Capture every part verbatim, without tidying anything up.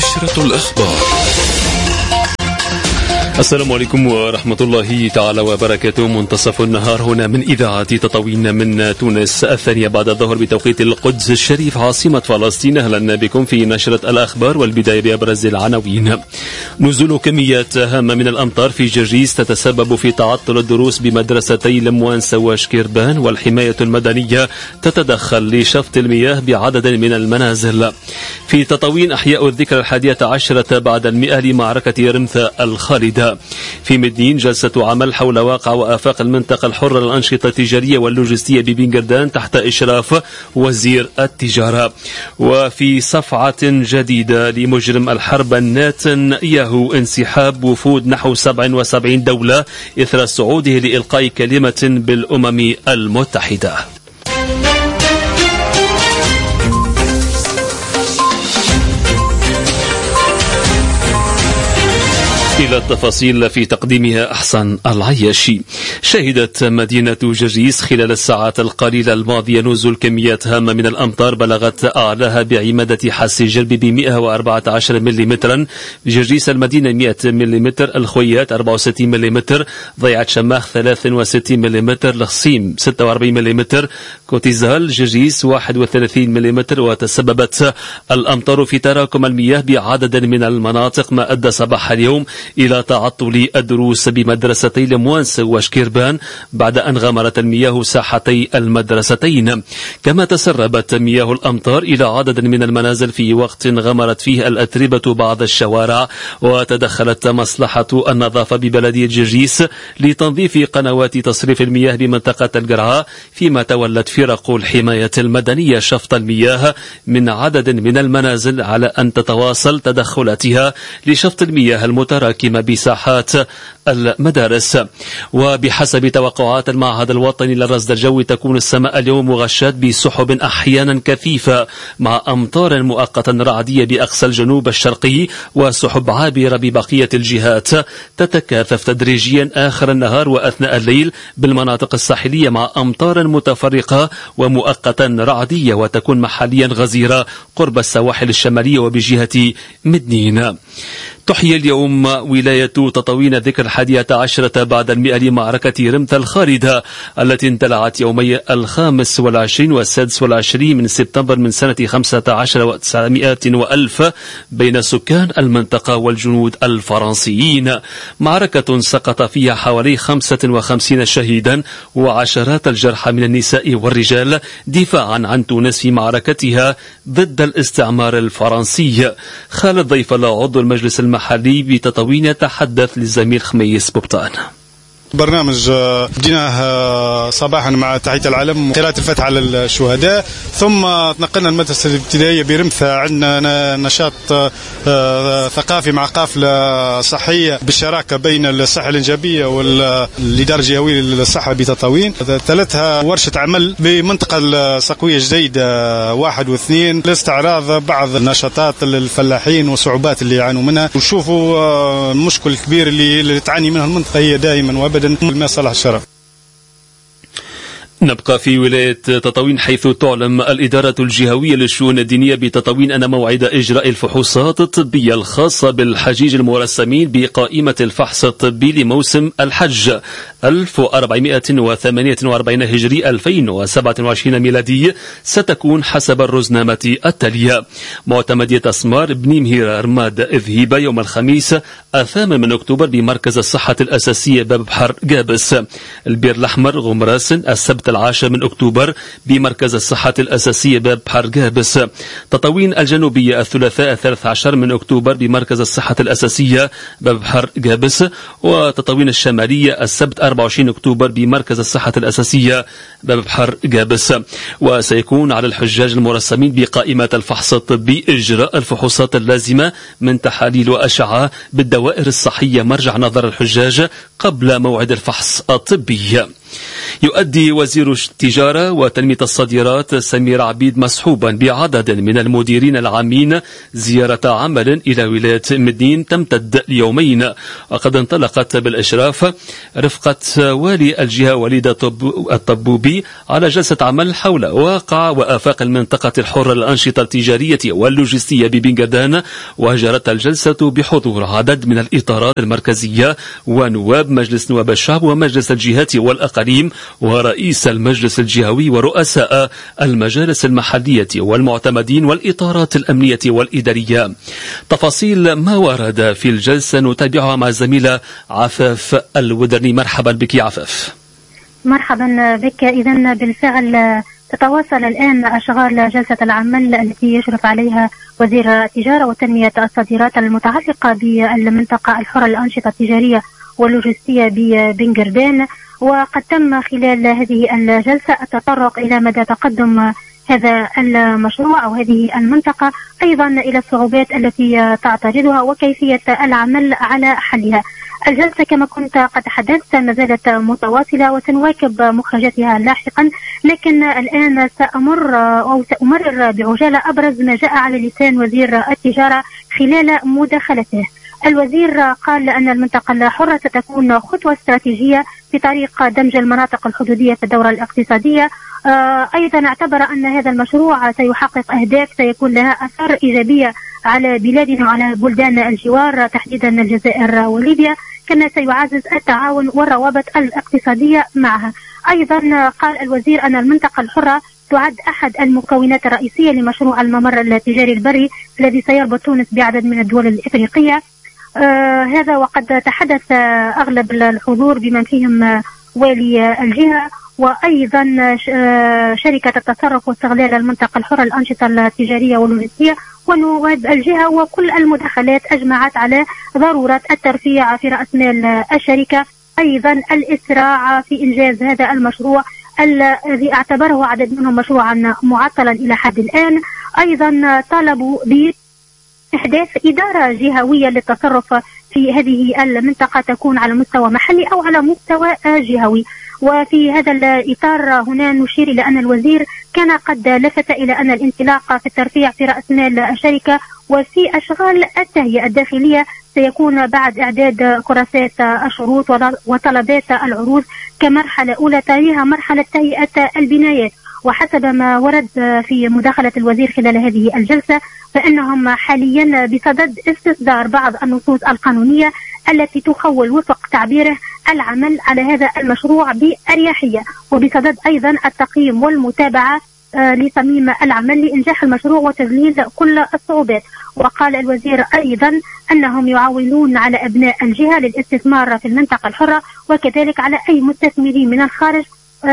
نشرة الأخبار. السلام عليكم ورحمة الله تعالى وبركاته. منتصف النهار هنا من إذاعة تطاوين من تونس، الثانية بعد الظهر بتوقيت القدس الشريف عاصمة فلسطين. أهلا بكم في نشرة الأخبار، والبداية بأبرز العناوين. نزول كميات هامة من الأمطار في جرجيس تتسبب في تعطل الدروس بمدرستي لموانسة وشكيربان، والحماية المدنية تتدخل لشفط المياه بعدد من المنازل. في تطاوين أحياء الذكرى الحادية عشرة بعد المئة لمعركة رمثة الخالدة. في مدين جلسة عمل حول واقع وآفاق المنطقة الحرة للأنشطة التجارية واللوجستية ببنغردان تحت إشراف وزير التجارة. وفي صفعة جديدة لمجرم الحرب نتنياهو انسحاب وفود نحو سبع وسبعين دولة إثر صعوده لإلقاء كلمة بالأمم المتحدة. إلى التفاصيل في تقديمها أحسن العياشي. شهدت مدينة جرجيس خلال الساعات القليلة الماضية نزول كميات هامة من الأمطار بلغت أعلاها بعمادة حس الجرب ب مئة وأربعة عشر ملم، جرجيس المدينة مئة ملم، الخويات أربعة وستين ملم، ضيعة شماخ ثلاثة وستين ملم، الخصيم ستة وأربعين ملم، كوتيزال جرجيس واحد وثلاثين ملم. وتسببت الأمطار في تراكم المياه بعدد من المناطق، ما أدى صباح اليوم إلى تعطل الدروس بمدرستي لموانس وشكيربان بعد أن غمرت المياه ساحتي المدرستين. كما تسربت مياه الأمطار إلى عدد من المنازل في وقت غمرت فيه الأتربة بعض الشوارع، وتدخلت مصلحة النظافة ببلدية جرجيس لتنظيف قنوات تصريف المياه بمنطقة القرعاء، فيما تولت فرق الحماية المدنية شفط المياه من عدد من المنازل، على أن تتواصل تدخلاتها لشفط المياه المتراكمة بساحات المدارس. وبحسب توقعات المعهد الوطني للرصد الجوي تكون السماء اليوم مغشاة بسحب أحيانا كثيفة مع أمطار مؤقتا رعدية بأقصى الجنوب الشرقي، وسحب عابرة ببقية الجهات تتكاثف تدريجيا آخر النهار وأثناء الليل بالمناطق الساحلية مع أمطار متفرقة ومؤقتا رعدية، وتكون محليا غزيرة قرب السواحل الشمالية وبجهة مدنين. تحيي اليوم ولاية تطاوين ذكر الحادية عشرة بعد المئة لمعركة رمثة الخالدة التي انطلعت يومي الخامس والعشرين والسادس والعشرين من سبتمبر من سنة خمسة عشر وتسعمائة وألف بين سكان المنطقة والجنود الفرنسيين. معركة سقط فيها حوالي خمسة وخمسين شهيدا وعشرات الجرحى من النساء والرجال دفاعا عن تونس في معركتها ضد الاستعمار الفرنسي. خالد ضيف الله عضو المجلس المحلي بتطاوين يتحدث للزميل خميس بوبطان. برنامج بديناه صباحا مع تحية العلم قراءة الفتح على الشهداء، ثم تنقلنا المدرسة الابتدائية برمثة، عندنا نشاط ثقافي مع قافلة صحية بالشراكة بين الصحة الإنجابية والإدارة الجهوية للصحة بتطاوين. ثلاثها ورشة عمل بمنطقة الصقوية جديدة واحد واثنين لاستعراض بعض النشاطات للفلاحين والصعوبات اللي يعانوا منها، وشوفوا المشكل الكبير اللي تعاني منها المنطقة هي دائما وابدا المصالح الشرف. نبقى في ولاية تطاوين، حيث تعلم الإدارة الجهوية للشؤون الدينية بتطاوين أن موعد إجراء الفحوصات الطبية الخاصة بالحجيج المرسمين بقائمة الفحص الطبي لموسم الحج ألف وأربعمائة وثمانية وأربعين هجري ألفين وسبعة وعشرين ميلادي ستكون حسب الرزنامة التالية: معتمدية أسمار بني مهير رماد إذهيبة يوم الخميس الثامن من أكتوبر بمركز الصحة الأساسية باب بحر قابس. البير الأحمر غمراسن السبت العاشر من أكتوبر بمركز الصحة الأساسية باب بحر قابس. تطاوين الجنوبية الثلاثاء الثالث عشر من أكتوبر بمركز الصحة الأساسية باب بحر قابس. وتطاوين الشمالية السبت أربعة وعشرين أكتوبر بمركز الصحة الأساسية باب بحر قابس. وسيكون على الحجاج المرسمين بقائمة الفحص الطبي إجراء الفحوصات اللازمة من تحاليل وأشعة بالدوائر الصحية مرجع نظر الحجاج قبل موعد الفحص الطبي. يؤدي وزير التجارة وتنمية الصادرات سمير عبيد مسحوبا بعدد من المديرين العامين زيارة عمل إلى ولاية مدين تمتد ليومين، وقد انطلقت بالإشراف رفقة والي الجهة وليد الطبوبي على جلسة عمل حول واقع وآفاق المنطقة الحرة للأنشطة التجارية واللوجستية ببنغردان. وجرت الجلسة بحضور عدد من الإطارات المركزية ونواب مجلس نواب الشعب ومجلس الجهات والأقاليم ورئيس المجلس الجهوي ورؤساء المجالس المحلية والمعتمدين والإطارات الأمنية والإدارية. تفاصيل ما ورد في الجلسة نتابعها مع الزميلة عفاف الودرني. مرحبا بك يا عفاف. مرحبا بك. إذن بالفعل تتواصل الآن أشغال جلسة العمل التي يشرف عليها وزير التجارة وتنمية الصادرات المتعلقة بالمنطقة الحرة للأنشطة التجارية واللوجستية ببنغردان. وقد تم خلال هذه الجلسة التطرق إلى مدى تقدم هذا المشروع أو هذه المنطقة، أيضا إلى الصعوبات التي تعترضها وكيفية العمل على حلها. الجلسة كما كنت قد حدثت ما زالت متواصلة وسنواكب مخرجاتها لاحقا، لكن الآن سأمر أو سأمرر بعجالة أبرز ما جاء على لسان وزير التجارة خلال مداخلته. الوزير قال أن المنطقة الحرة ستكون خطوة استراتيجية في طريق دمج المناطق الحدودية في الدورة الاقتصادية. أيضا اعتبر أن هذا المشروع سيحقق أهداف سيكون لها أثار إيجابية على بلادنا وعلى بلدان الجوار تحديدا الجزائر وليبيا، كما سيعزز التعاون والروابط الاقتصادية معها. أيضا قال الوزير أن المنطقة الحرة تعد أحد المكونات الرئيسية لمشروع الممر التجاري البري الذي سيربط تونس بعدد من الدول الإفريقية. آه هذا وقد تحدث أغلب الحضور بمن فيهم والي الجهة وأيضا شركة التصرف واستغلال المنطقة الحرة للأنشطة التجارية واللوجستية ونواب الجهة. وكل المداخلات أجمعت على ضرورة الترفيع في رأس مال الشركة، أيضا الإسراع في إنجاز هذا المشروع الذي اعتبره عدد منهم مشروعا معطلا إلى حد الآن. أيضا طالبوا بإحداث إدارة جهوية للتصرف في هذه المنطقة تكون على مستوى محلي أو على مستوى جهوي. وفي هذا الإطار هنا نشير إلى أن الوزير كان قد لفت إلى أن الانطلاق في الترفيع في رأس مال الشركة وفي أشغال التهيئة الداخلية سيكون بعد إعداد كراسات الشروط وطلبات العروض كمرحلة أولى تليها مرحلة تهيئة البنايات. وحسب ما ورد في مداخلة الوزير خلال هذه الجلسة فإنهم حاليا بصدد استصدار بعض النصوص القانونية التي تخول وفق تعبيره العمل على هذا المشروع بأريحية، وبصدد أيضا التقييم والمتابعة لصميم العمل لإنجاح المشروع وتذليل كل الصعوبات. وقال الوزير أيضا أنهم يعولون على أبناء الجهة للاستثمار في المنطقة الحرة وكذلك على أي مستثمرين من الخارج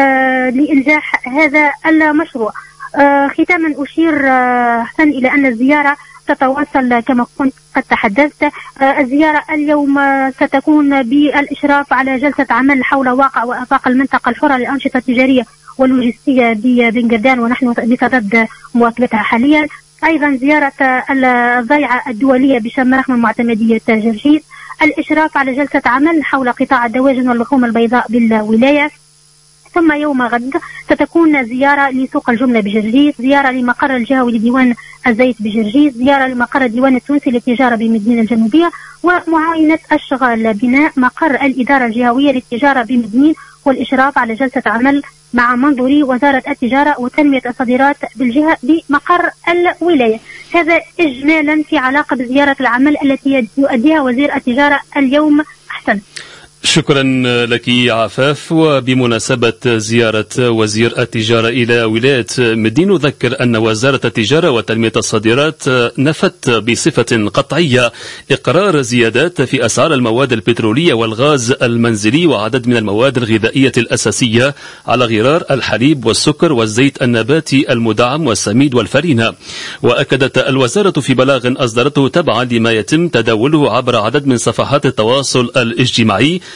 لإنجاح هذا المشروع. ختاما أشير حسن إلى أن الزيارة تتواصل كما كنت قد تحدثت. الزيارة اليوم ستكون بالإشراف على جلسة عمل حول واقع وآفاق المنطقة الحرة للأنشطة التجارية واللوجستية ببنغردان ونحن بصدد مواكبتها حاليا. أيضا زيارة الضيعة الدولية بشم رحمة معتمدية جرجيس، الإشراف على جلسة عمل حول قطاع الدواجن واللحوم البيضاء بالولاية. ثم يوم غد ستكون زيارة لسوق الجملة بجرجيس، زيارة لمقر الجهوي لديوان الزيت بجرجيس، زيارة لمقر الديوان التونسي للتجارة بمدينة الجنوبية، ومعاينة الشغال بناء مقر الإدارة الجهوية للتجارة بمدينة والإشراف على جلسة عمل مع منظوري وزارة التجارة وتنمية الصادرات بالجهة بمقر الولاية. هذا إجمالا في علاقة بزيارة العمل التي يؤديها وزير التجارة اليوم. أحسن. شكرا لك عفاف. وبمناسبة زيارة وزير التجارة إلى ولاية مدين نذكر أن وزارة التجارة وتنمية الصادرات نفت بصفة قطعية إقرار زيادات في أسعار المواد البترولية والغاز المنزلي وعدد من المواد الغذائية الأساسية على غرار الحليب والسكر والزيت النباتي المدعم والسميد والفرينة. وأكدت الوزارة في بلاغ أصدرته تبعا لما يتم تداوله عبر عدد من صفحات التواصل الاجتماعي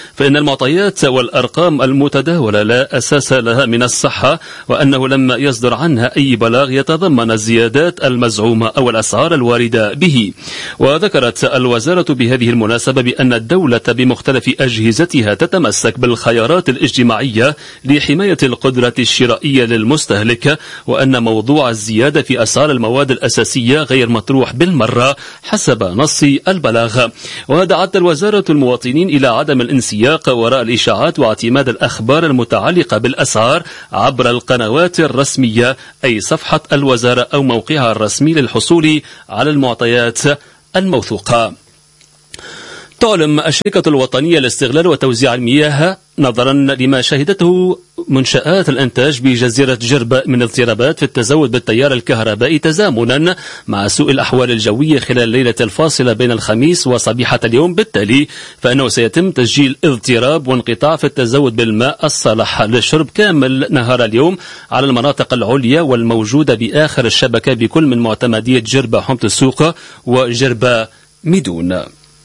فإن المعطيات والأرقام المتداولة لا أساس لها من الصحة، وأنه لم يصدر عنها أي بلاغ يتضمن الزيادات المزعومة أو الأسعار الواردة به. وذكرت الوزارة بهذه المناسبة بأن الدولة بمختلف أجهزتها تتمسك بالخيارات الاجتماعية لحماية القدرة الشرائية للمستهلك، وأن موضوع الزيادة في أسعار المواد الأساسية غير مطروح بالمرة حسب نص البلاغ. ودعت الوزارة المواطنين إلى عدم الانسياق وراء الإشاعات واعتماد الأخبار المتعلقة بالأسعار عبر القنوات الرسمية، أي صفحة الوزارة أو موقعها الرسمي للحصول على المعطيات الموثوقة. تعلم الشركة الوطنية لاستغلال وتوزيع المياه نظرا لما شهدته منشآت الإنتاج بجزيرة جربة من اضطرابات في التزود بالتيار الكهربائي تزامنا مع سوء الأحوال الجوية خلال الليلة الفاصلة بين الخميس وصبيحة اليوم، بالتالي فإنه سيتم تسجيل اضطراب وانقطاع في التزود بالماء الصالح للشرب كامل نهار اليوم على المناطق العليا والموجودة بآخر الشبكة بكل من معتمدية جربة حمص السوق وجربة ميدون.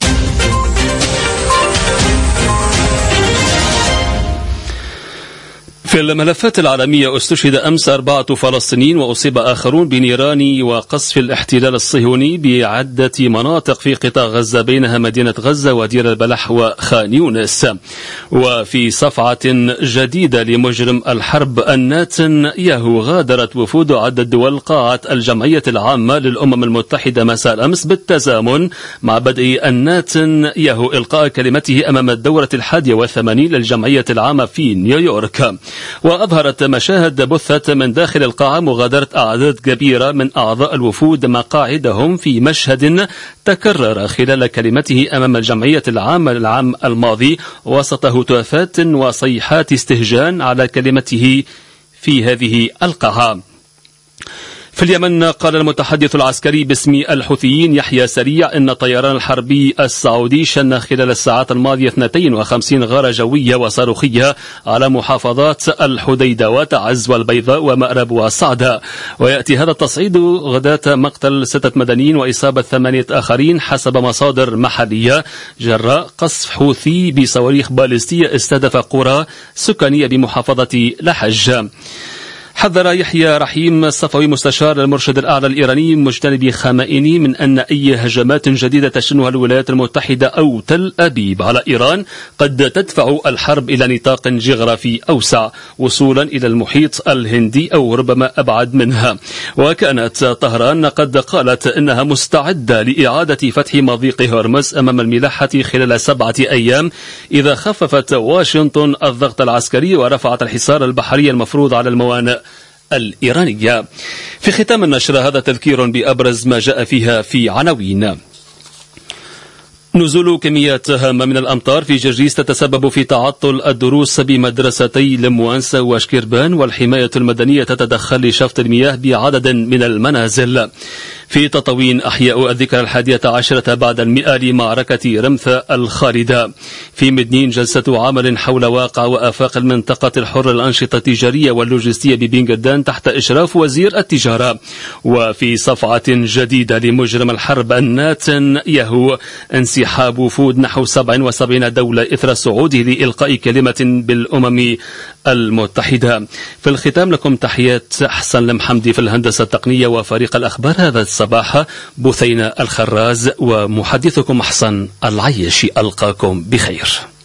في الملفات العالمية، استشهد أمس أربعة فلسطينيين وأصيب آخرون بنيران وقصف الاحتلال الصهيوني بعدة مناطق في قطاع غزة بينها مدينة غزة ودير البلح وخان يونس. وفي صفعة جديدة لمجرم الحرب النتنياهو، غادرت وفود عدة دول قاعة الجمعية العامة للأمم المتحدة مساء الأمس بالتزامن مع بدء النتنياهو إلقاء كلمته أمام الدورة الحادية والثمانين للجمعية العامة في نيويورك. وأظهرت مشاهد بثت من داخل القاعة مغادرة أعداد كبيرة من أعضاء الوفود مقاعدهم في مشهد تكرر خلال كلمته أمام الجمعية العامة العام الماضي وسط هتافات وصيحات استهجان على كلمته في هذه القاعة. في اليمن، قال المتحدث العسكري باسم الحوثيين يحيى سريع إن الطيران الحربي السعودي شن خلال الساعات الماضية اثنتين وخمسين غارة جوية وصاروخية على محافظات الحديدة وتعز والبيضاء ومأرب وصعدة. ويأتي هذا التصعيد غداة مقتل ستة مدنيين وإصابة ثمانية آخرين حسب مصادر محلية جراء قصف حوثي بصواريخ باليستية استهدف قرى سكانية بمحافظة لحج. حذر يحيى رحيم الصفوي مستشار المرشد الأعلى الإيراني مجتنب خامئني من أن أي هجمات جديدة تشنها الولايات المتحدة أو تل أبيب على إيران قد تدفع الحرب إلى نطاق جغرافي أوسع وصولا إلى المحيط الهندي أو ربما أبعد منها. وكانت طهران قد قالت إنها مستعدة لإعادة فتح مضيق هرمز أمام الملاحة خلال سبعة أيام إذا خففت واشنطن الضغط العسكري ورفعت الحصار البحري المفروض على الموانئ الإيرانية. في ختام النشرة هذا تذكير بأبرز ما جاء فيها في عناوين. نزول كميات هامة من الأمطار في جرجيس تتسبب في تعطل الدروس بمدرستي لموانسا وشكربان، والحماية المدنية تتدخل لشفط المياه بعدد من المنازل. في تطاوين، أحياء الذكرى الحادية عشرة بعد المئة لمعركة رمثة الخالدة. في مدنين، جلسة عمل حول واقع وآفاق المنطقة الحرة للأنشطة التجارية واللوجستية ببنغردان تحت إشراف وزير التجارة. وفي صفعة جديدة لمجرم الحرب النتنياهو، انسحاب وفود نحو سبع وسبعين دولة إثر صعوده لإلقاء كلمة بالأمم المتحدة. في الختام، لكم تحيات حسن المحمدي في الهندسة التقنية وفريق الأخبار هذا الصباح، بثينة الخراز ومحدثكم حسن العياشي. ألقاكم بخير.